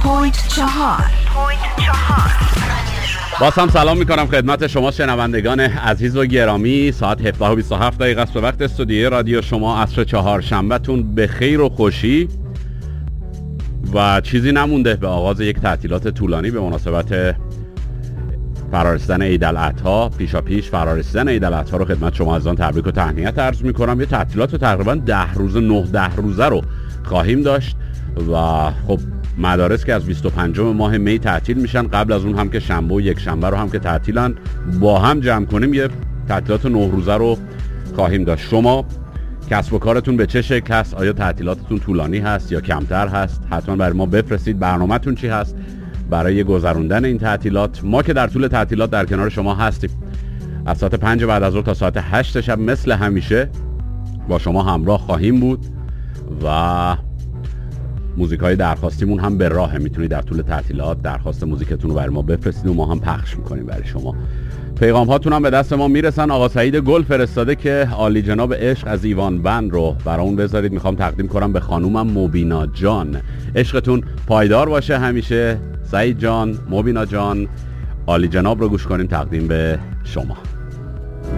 باز هم سلام میکنم خدمت شما شنوندگان عزیز و گرامی. ساعت 17:27 است به وقت استودیوی رادیو شما. عصر چهارشنبهتون به خیر و خوشی و چیزی نمونده به آغاز یک تعطیلات طولانی به مناسبت فرارسیدن عید الاضحی. پیش فرارسیدن عید الاضحی رو خدمت شما عزیزان تبریک و تهنیت عرض میکنم. یه تعطیلات تقریبا 10 روزه رو خواهیم داشت و خب مدارس که از 25 ماه می تعطیل میشن، قبل از اون هم که شنبه و یک شنبه رو هم که تعطیلن، با هم جمع کنیم یه تعطیلات 9 روزه رو خواهیم داشت. شما کسب و کارتون به چه شکل هست؟ آیا تعطیلاتتون طولانی هست یا کمتر هست؟ حتما برای ما بفرستید برنامه‌تون چی هست برای گذروندن این تعطیلات. ما که در طول تعطیلات در کنار شما هستیم. از ساعت 5 بعد از ظهر تا ساعت 8 شب مثل همیشه با شما همراه خواهیم بود و موزیکای درخواستیمون هم به راهه. میتونید در طول تعطیلات درخواست موزیکتون رو برای ما بفرستید و ما هم پخش میکنیم برای شما. پیغام هاتون هم به دست ما میرسن. آقا سعید گل فرستاده که عالی جناب عشق از ایوان بند رو برای اون بذارید. میخوام تقدیم کنم به خانومم مبینا جان. عشقتون پایدار باشه همیشه. سعید جان، مبینا جان، عالی جناب رو گوش کنیم تقدیم به شما.